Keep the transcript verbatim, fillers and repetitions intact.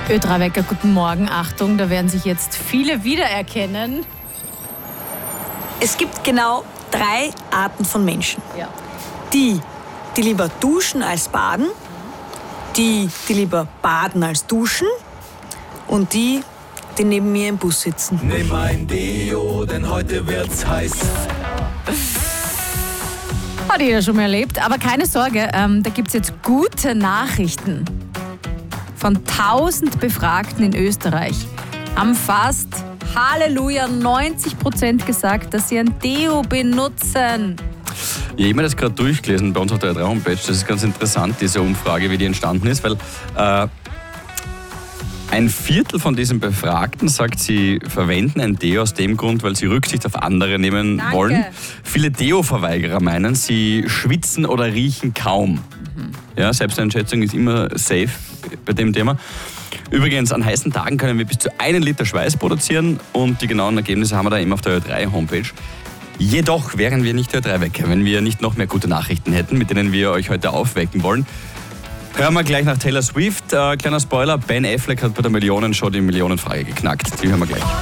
Ö drei Wecker, guten Morgen. Achtung, da werden sich jetzt viele wiedererkennen. Es gibt genau drei Arten von Menschen. Ja. Die, die lieber duschen als baden, die, die lieber baden als duschen und die, die neben mir im Bus sitzen. Nimm ein Deo, denn heute wird's heiß. Hat jeder schon mal erlebt, aber keine Sorge, ähm, da gibt es jetzt gute Nachrichten. Von tausend Befragten in Österreich haben fast, Halleluja, neunzig Prozent gesagt, dass sie ein Deo benutzen. Ja, ich habe mir das gerade durchgelesen bei uns auf der Ö drei Homepage. Das ist ganz interessant, diese Umfrage, wie die entstanden ist, weil äh, ein Viertel von diesen Befragten sagt, sie verwenden ein Deo aus dem Grund, weil sie Rücksicht auf andere nehmen Danke. wollen. Viele Deo-Verweigerer meinen, sie schwitzen oder riechen kaum. Mhm. Ja, Selbsteinschätzung ist immer safe bei dem Thema. Übrigens, an heißen Tagen können wir bis zu einen Liter Schweiß produzieren und die genauen Ergebnisse haben wir da immer auf der Ö drei Homepage. Jedoch wären wir nicht Ö drei Wecker, wenn wir nicht noch mehr gute Nachrichten hätten, mit denen wir euch heute aufwecken wollen. Hören wir gleich nach Taylor Swift. Äh, kleiner Spoiler, Ben Affleck hat bei der Millionenshow die Millionenfrage geknackt. Die hören wir gleich.